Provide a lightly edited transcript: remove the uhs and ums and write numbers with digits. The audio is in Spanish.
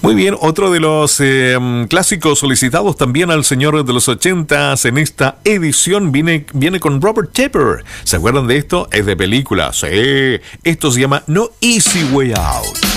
Muy bien, otro de los clásicos solicitados también al señor de los 80s en esta edición viene con Robert Tepper. ¿Se acuerdan de esto? Es de película, sí. Esto se llama No Easy Way Out.